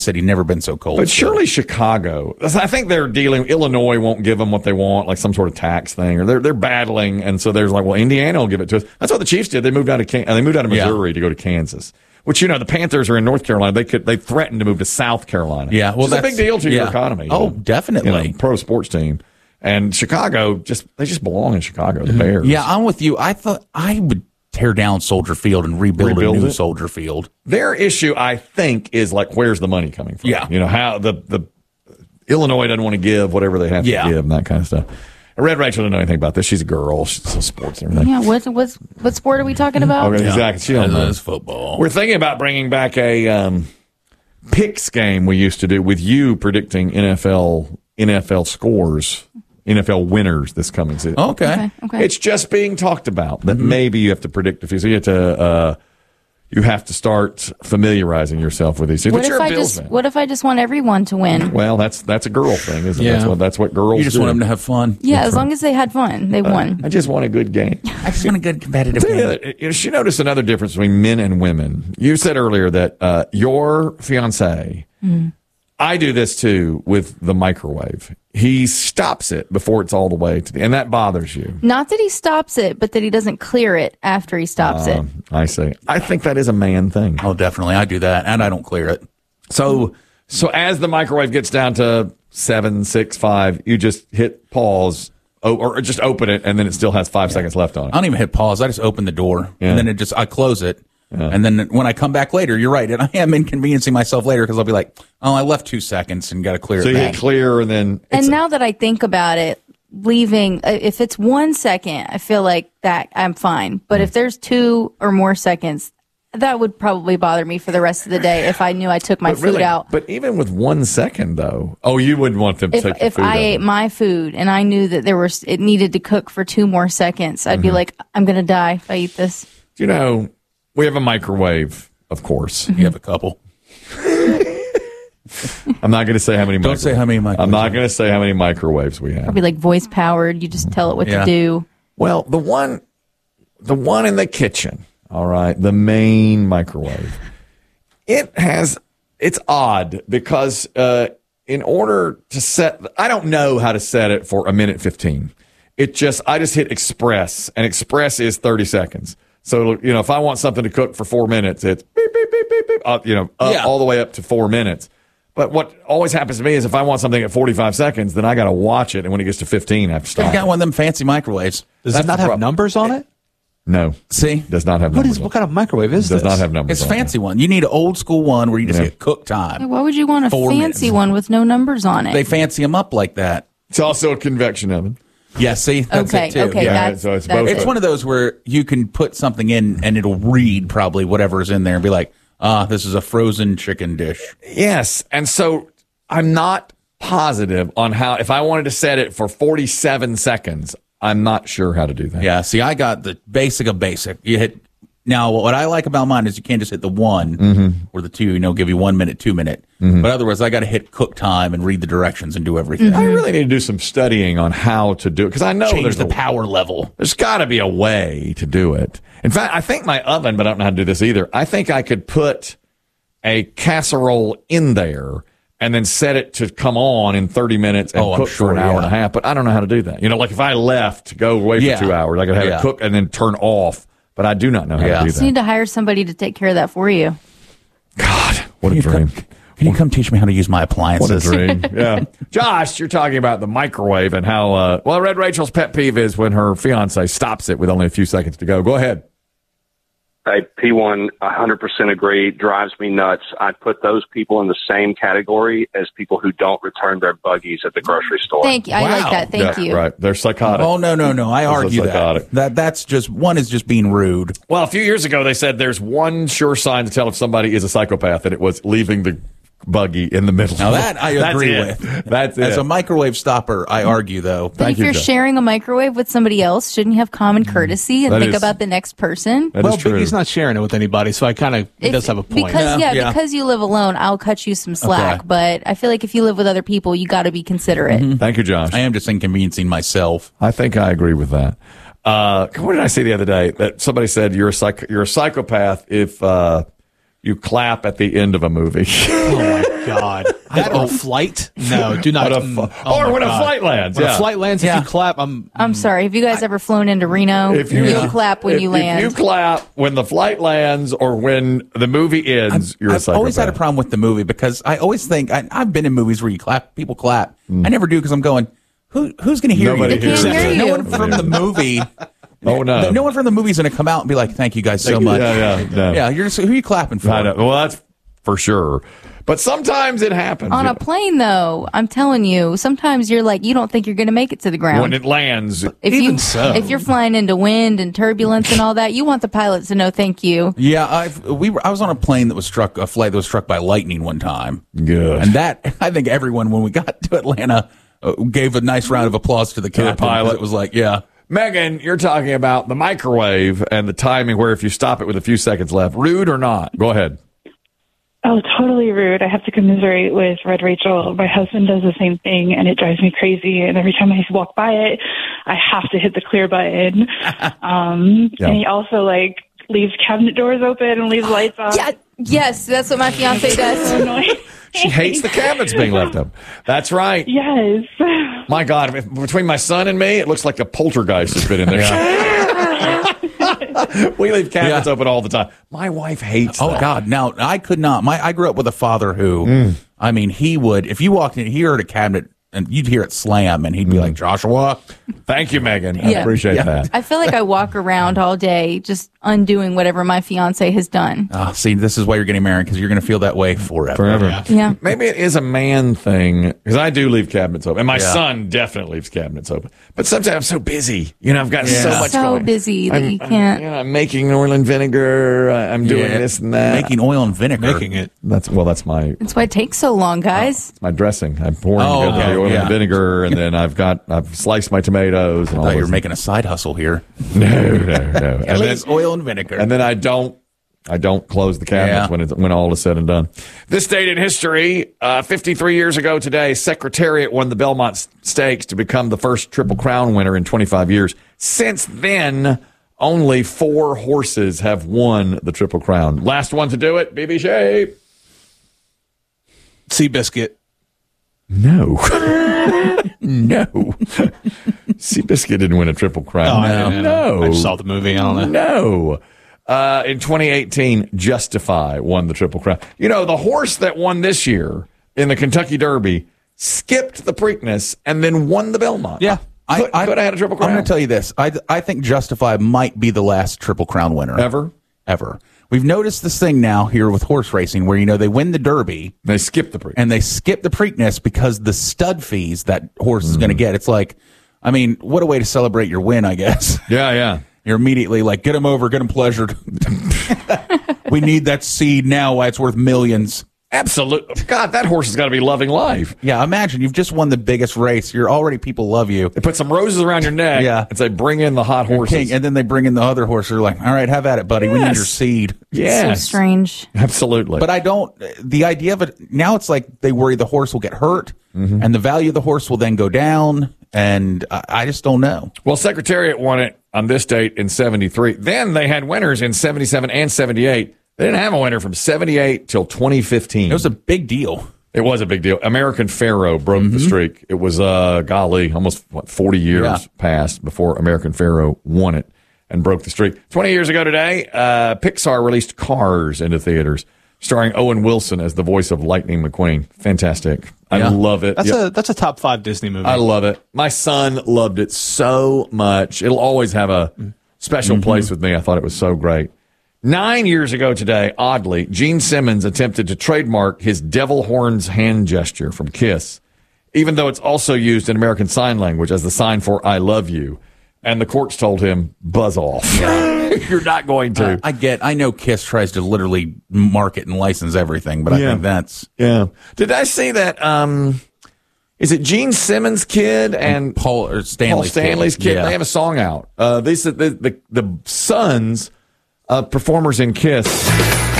city never been so cold. But surely Chicago, I think they're dealing, Illinois won't give them what they want, like some sort of tax thing, or they're battling, and so there's like, well, Indiana will give it to us. That's what the Chiefs did. They moved out of Missouri to go to Kansas. Which, the Panthers are in North Carolina. They threatened to move to South Carolina. Yeah, well, that's a big deal to your economy. Oh, definitely. Pro sports team. And Chicago, they just belong in Chicago, the Bears. Yeah, I'm with you. I thought I would tear down Soldier Field and rebuild a new Soldier Field. Their issue, I think, is like, where's the money coming from? Yeah. How the Illinois doesn't want to give whatever they have to give and that kind of stuff. Red Rachel doesn't know anything about this. She's a girl. She's in sports and everything. Yeah, what sport are we talking about? Okay, exactly. She don't know. It's football. We're thinking about bringing back a picks game we used to do with you predicting NFL scores, NFL winners this coming season. Okay. It's just being talked about that maybe you have to predict a few. So you have to start familiarizing yourself with these things. What if I just want everyone to win? Well, that's a girl thing, isn't it? Yeah. That's what girls do. You just want them to have fun. Yeah, as long as they had fun, they won. I just want a good game. I just want a good competitive game. She noticed another difference between men and women. You said earlier that your fiancé, I do this too with the microwave. He stops it before it's all the way to and that bothers you. Not that he stops it, but that he doesn't clear it after he stops it. I see. I think that is a man thing. Oh, definitely. I do that, and I don't clear it. So as the microwave gets down to 7, 6, 5, you just hit pause or just open it, and then it still has 5 seconds left on it. I don't even hit pause. I just open the door, and then I close it. Yeah. And then when I come back later, you're right, and I am inconveniencing myself later because I'll be like, oh, I left 2 seconds and got to clear it back. So you hit clear, and then... And now that I think about it, leaving, if it's 1 second, I feel like that I'm fine. But if there's 2 or more seconds, that would probably bother me for the rest of the day if I knew I took my food out. But even with 1 second, though, you wouldn't want them to take the If food I out. ate my food and I knew that it needed to cook for 2 more seconds, I'd be like, I'm going to die if I eat this. We have a microwave, of course. You have a couple. I'm not going to say how many Don't say how many microwaves. I'm not going to say how many microwaves we have. Probably like voice powered. You just tell it what to do. Well, the one in the kitchen, all right, the main microwave, it's odd because in order to I don't know how to set it for 1:15. I just hit express, and express is 30 seconds. So, if I want something to cook for 4 minutes, it's beep, beep, beep, beep, beep, all the way up to 4 minutes. But what always happens to me is if I want something at 45 seconds, then I got to watch it. And when it gets to 15, I have to stop. You got one of them fancy microwaves. Does it not have numbers on it? No. See? Does not have numbers. What kind of microwave is this? Does not have numbers. It's a fancy one. You need an old school one where you just hit cook time. Why would you want a fancy one with no numbers on it? They fancy them up like that. It's also a convection oven. Yeah, see? That's it too. Okay, yeah, so it's both. It's one of those where you can put something in and it'll read probably whatever's in there and be like, this is a frozen chicken dish. Yes. And so I'm not positive on how, if I wanted to set it for 47 seconds, I'm not sure how to do that. Yeah, see, I got the basic of basic. You hit. Now, what I like about mine is you can't just hit the 1 or the 2, give you 1 minute, 2 minute. But otherwise, I got to hit cook time and read the directions and do everything. I really need to do some studying on how to do it because I know Change the power level. There's got to be a way to do it. In fact, I think my oven, but I don't know how to do this either. I think I could put a casserole in there and then set it to come on in 30 minutes and cook for an hour and a half. But I don't know how to do that. Like if I left to go away for 2 hours, I could have it cook and then turn off. But I do not know how to do that. You just need to hire somebody to take care of that for you. God, what a dream. Can you come teach me how to use my appliances? What a dream. Yeah. Josh, you're talking about the microwave and how, Red Rachel's pet peeve is when her fiance stops it with only a few seconds to go. Go ahead. Hey, P1, 100% agree. Drives me nuts. I put those people in the same category as people who don't return their buggies at the grocery store. Thank you. I like that. Thank you. Right. They're psychotic. Oh, no. I argue that's just, one is just being rude. Well, a few years ago, they said there's one sure sign to tell if somebody is a psychopath, and it was leaving the buggy in the middle. Now that I agree with. That's it. As a microwave stopper, I argue, though. But if you're sharing a microwave with somebody else, shouldn't you have common courtesy and think about the next person? Well, Biggie's not sharing it with anybody, so he does have a point. Because you live alone, I'll cut you some slack. Okay. But I feel like if you live with other people, you got to be considerate. Mm-hmm. Thank you, Josh. I am just inconveniencing myself. I think I agree with that. What did I say the other day? That somebody said you're a psychopath if you clap at the end of a movie. Oh my God! That on a flight? No, do not. Or when a flight lands. When a flight lands, if you clap, I'm sorry. Have you guys ever flown into Reno? You'll clap when you land. If you clap when the flight lands or when the movie ends, you're a psychopath. I've always had a problem with the movie because I always think I've been in movies where you clap, people clap. I never do because I'm going, who's going to hear Nobody you? hears you. Hear No you. one from the movie. Oh no! No one from the movie's going to come out and be like, "Thank you guys so much." No. Yeah. You're just, who are you clapping for? I know. Well, that's for sure. But sometimes it happens. On a plane, though, I'm telling you, sometimes you're like, you don't think you're going to make it to the ground. When it lands. If you're flying into wind and turbulence and all that, you want the pilots to know thank you. Yeah, I was on a plane that was struck, a flight that was struck by lightning one time. Good. And that, I think everyone, when we got to Atlanta, gave a nice round of applause to the captain. pilot. It was like, yeah. Megan, you're talking about the microwave and the timing where if you stop it with a few seconds left, rude or not? Go ahead. Oh, totally rude. I have to commiserate with Red Rachel. My husband does the same thing, and it drives me crazy. And every time I walk by it, I have to hit the clear button. And he also, leaves cabinet doors open and leaves lights on. Yeah, yes, that's what my fiance does. So annoying. She hates the cabinets being left up. That's right. Yes. My God, between my son and me, it looks like a poltergeist has been in there. We leave cabinets open all the time. My wife hates that. Oh, God. Now, I could not. I grew up with a father who, I mean, he would, if you walked in, he heard a cabinet, and you'd hear it slam, and he'd be like, Joshua. Thank you, Megan. I Yeah. appreciate that. I feel like I walk around all day just undoing whatever my fiance has done. See, this is why you're getting married, because you're going to feel that way forever. Yeah. Maybe it is a man thing, because I do leave cabinets open. And my son definitely leaves cabinets open. But sometimes I'm so busy. I've got so much So going. busy that you can't. I'm making oil and vinegar. I'm doing this and that. Making oil and vinegar. Making it. That's my That's why it takes so long, guys. dressing. I'm pouring Oh, together okay. the oil Yeah. and vinegar, and then I've sliced my tomatoes and I all thought you those were making a side hustle here. No. At least oil and vinegar. And then I don't close the cabinets when all is said and done. This date in history, 53 years ago today, Secretariat won the Belmont Stakes to become the first Triple Crown winner in 25 years. Since then, only 4 horses have won the Triple Crown. Last one to do it, BB Shea. Seabiscuit. No. No. Seabiscuit didn't win a Triple Crown. No. I just saw the movie. I don't know. No. In 2018, Justify won the Triple Crown. The horse that won this year in the Kentucky Derby skipped the Preakness and then won the Belmont. Yeah. Could have had a Triple Crown. I'm going to tell you this. I think Justify might be the last Triple Crown winner. Ever. We've noticed this thing now here with horse racing where, they win the Derby. They skip the Preakness. And they skip the Preakness because the stud fees that horse is going to get. It's like, what a way to celebrate your win, I guess. Yeah. You're immediately like, get him over, get him pleasured. We need that seed now. Why it's worth millions. Absolutely. God, that horse has got to be loving life. Yeah, imagine you've just won the biggest race. You're already, people love you. They put some roses around your neck and say, bring in the hot horses. King, and then they bring in the other horse. They're like, all right, have at it, buddy. We need your seed. Yes. So strange. Absolutely. But the idea of it, now it's like they worry the horse will get hurt, and the value of the horse will then go down, and I just don't know. Well, Secretariat won it on this date in 73. Then they had winners in 77 and 78. They didn't have a winner from 78 till 2015. It was a big deal. It was a big deal. American Pharoah broke the streak. It was, almost 40 years passed before American Pharoah won it and broke the streak. 20 years ago today, Pixar released Cars into theaters, starring Owen Wilson as the voice of Lightning McQueen. Fantastic. I love it. That's a top 5 Disney movie. I love it. My son loved it so much. It'll always have a special place with me. I thought it was so great. 9 years ago today, oddly, Gene Simmons attempted to trademark his devil horns hand gesture from Kiss, even though it's also used in American Sign Language as the sign for I love you. And the courts told him, buzz off. You're not going to. I know Kiss tries to literally market and license everything, but I think that's... Yeah. Did I see that, is it Gene Simmons' kid and Paul Stanley's kid? Yeah. They have a song out. They said the sons of performers in Kiss